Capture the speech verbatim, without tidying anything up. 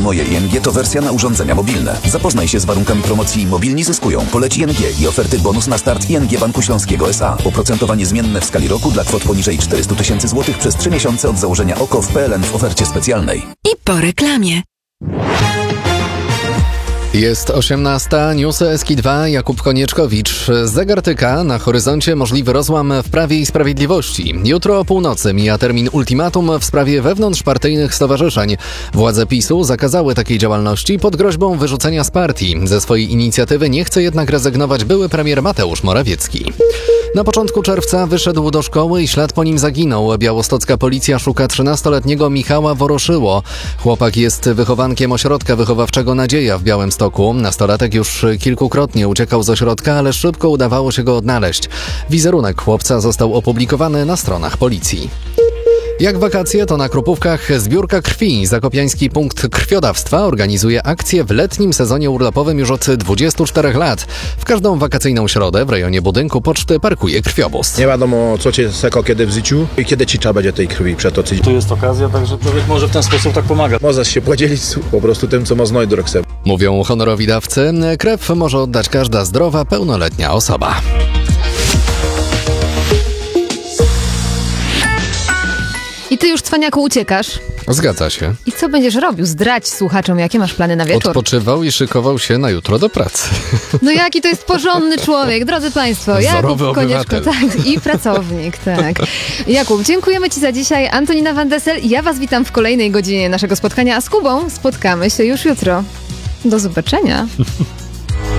Aplikacja Moje I N G to wersja na urządzenia mobilne. Zapoznaj się z warunkami promocji Mobilni zyskują. Poleć I N G i oferty bonus na start I N G Banku Śląskiego S A. Oprocentowanie zmienne w skali roku dla kwot poniżej czterysta tysięcy złotych przez trzy miesiące od założenia O K O w P L N w ofercie specjalnej. I po reklamie. Jest osiemnasta, newsy S K dwa, Jakub Konieczkowicz. Zegar tyka, na horyzoncie możliwy rozłam w Prawie i Sprawiedliwości. Jutro o północy mija termin ultimatum w sprawie wewnątrzpartyjnych stowarzyszeń. Władze PiSu zakazały takiej działalności pod groźbą wyrzucenia z partii. Ze swojej inicjatywy nie chce jednak rezygnować były premier Mateusz Morawiecki. Na początku czerwca wyszedł do szkoły i ślad po nim zaginął. Białostocka policja szuka trzynastoletniego Michała Woroszyło. Chłopak jest wychowankiem ośrodka wychowawczego Nadzieja w Białymstoku. Nastolatek już kilkukrotnie uciekał z ośrodka, ale szybko udawało się go odnaleźć. Wizerunek chłopca został opublikowany na stronach policji. Jak wakacje, to na Krupówkach zbiórka krwi. Zakopiański Punkt Krwiodawstwa organizuje akcję w letnim sezonie urlopowym już od dwudziestu czterech lat. W każdą wakacyjną środę w rejonie budynku poczty parkuje krwiobóz. Nie wiadomo, co cię seko kiedy w życiu i kiedy ci trzeba będzie tej krwi przetoczyć. Tu jest okazja, także człowiek może w ten sposób tak pomaga. Można się podzielić po prostu tym, co ma znojść do chce. Mówią honorowi dawcy. Krew może oddać każda zdrowa, pełnoletnia osoba. I ty już, cwaniaku, uciekasz. Zgadza się. I co będziesz robił? Zdradź słuchaczom, jakie masz plany na wieczór. Odpoczywał i szykował się na jutro do pracy. No jaki to jest porządny człowiek, drodzy państwo. Jakub Konieczko, tak, i pracownik, tak. Jakub, dziękujemy ci za dzisiaj. Antonina Van Dessel, ja was witam w kolejnej godzinie naszego spotkania, a z Kubą spotkamy się już jutro. Do zobaczenia.